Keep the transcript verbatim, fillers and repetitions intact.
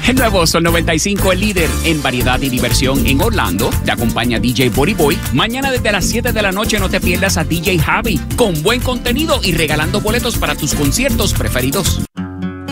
El nuevo Sol noventa y cinco, el líder en variedad y diversión en Orlando. Te acompaña D J Body Boy. Mañana desde las siete de la noche no te pierdas a D J Javi con buen contenido y regalando boletos para tus conciertos preferidos.